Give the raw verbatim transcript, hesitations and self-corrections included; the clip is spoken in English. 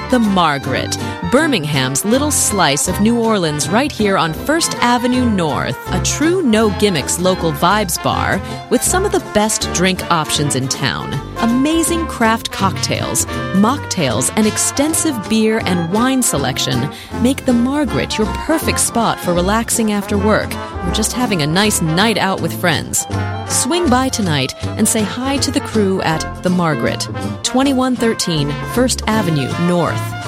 The Margaret, Birmingham's little slice of New Orleans right here on First Avenue North, a true no-gimmicks local vibes bar with some of the best drink options in town. Amazing craft cocktails, mocktails, and extensive beer and wine selection make The Margaret your perfect spot for relaxing after work or just having a nice night out with friends. Swing by tonight and say hi to the crew at The Margaret, twenty-one thirteen First Avenue North.